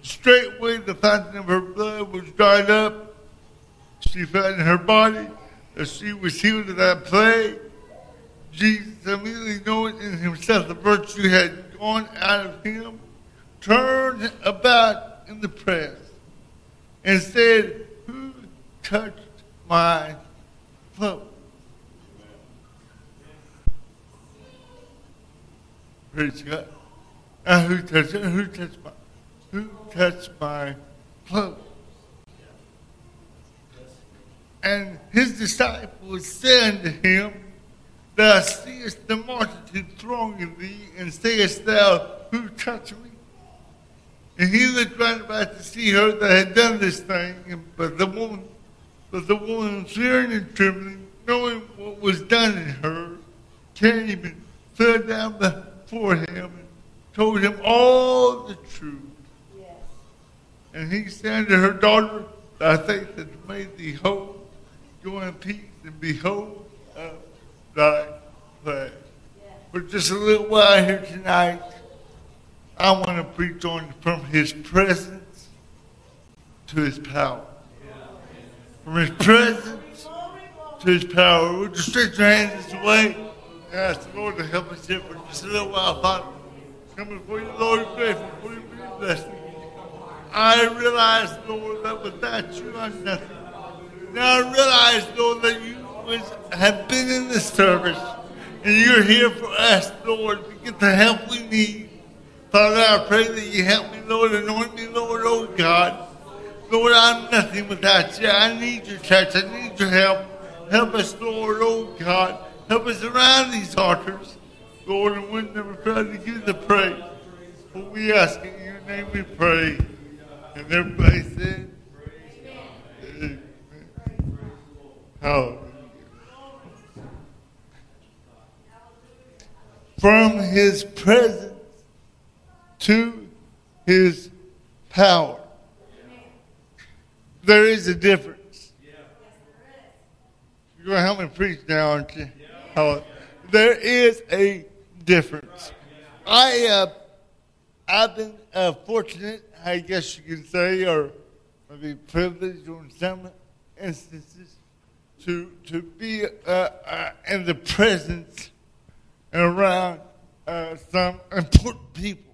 Straightway the fountain of her blood was dried up. She felt in her body that she was healed of that plague. Jesus, immediately knowing in himself the virtue had gone out of him, turned about in the press and said, "Who touched my cloak?" Praise God. Who touched it? Who touched my cloak? And his disciples said unto him, "Thou seest the multitude thronging thee, and sayest thou, Who touched me?" And he looked round about to see her that had done this thing, but the woman, fearing and trembling, knowing what was done in her, came and fell down before him and told him all the truth. Yes. And he said to her, "Daughter, thy faith hath made thee whole. Go in peace and be whole of thy plague." Yes. For just a little while here tonight, I want to preach on from his presence to his power. From his presence to his power. Would you stretch your hands this way and ask the Lord to help us here for just a little while, Father? Come before you, Lord, grateful for your blessing. I realize, Lord, that without you I'm nothing. Now I realize, Lord, that you have been in this service and you're here for us, Lord, to get the help we need. Father, I pray that you help me, Lord, anoint me, Lord, oh God. Lord, I'm nothing without you. I need your touch. I need your help. Help us, Lord, oh God. Help us around these altars, Lord, and we'll never fail to give you the praise. For we ask in your name we pray. And everybody said, Amen. Hallelujah. From his presence to his power. There is a difference. You're going to help me preach now, aren't you? There is a difference. I've been fortunate, I guess you can say, or maybe privileged in some instances, to be in the presence and around some important people.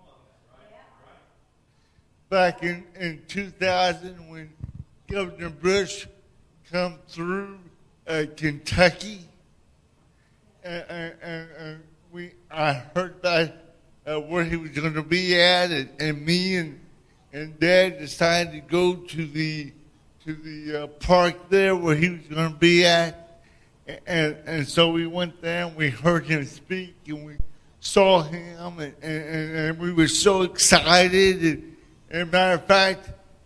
Back in 2000, when Governor Bush come through Kentucky, and I heard about where he was going to be at, and me and Dad decided to go to the park there where he was going to be at, and so we went there and we heard him speak and we saw him and we were so excited. And matter of fact,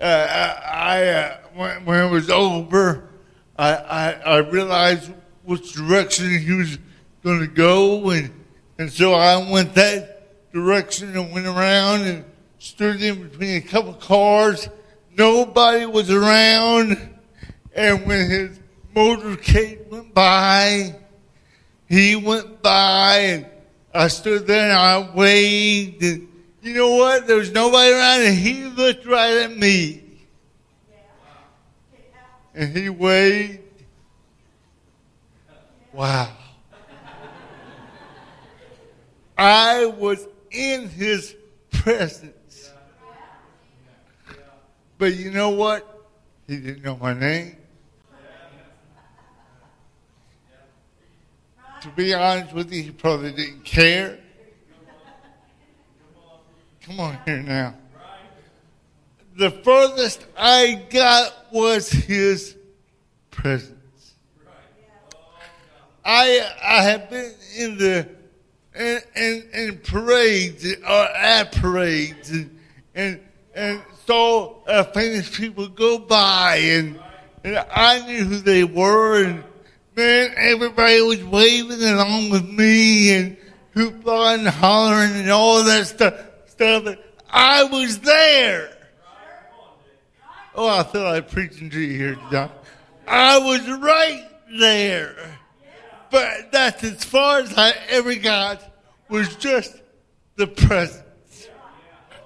when it was over, I realized which direction he was going to go, and so I went that direction and went around and stood in between a couple of cars. Nobody was around, and when his motorcade went by, he went by, and I stood there and I waved, and you know what? There was nobody around, and he looked right at me. And he waved. Wow. I was in his presence. But you know what? He didn't know my name. To be honest with you, he probably didn't care. Come on here now. The furthest I got was his presence. I have been in parades or at parades and saw famous people go by and I knew who they were, and man, everybody was waving along with me and hoopla and hollering and all that stuff. I was there. Oh, I feel like preaching to you here today. I was right there. But that's as far as I ever got, was just the presence.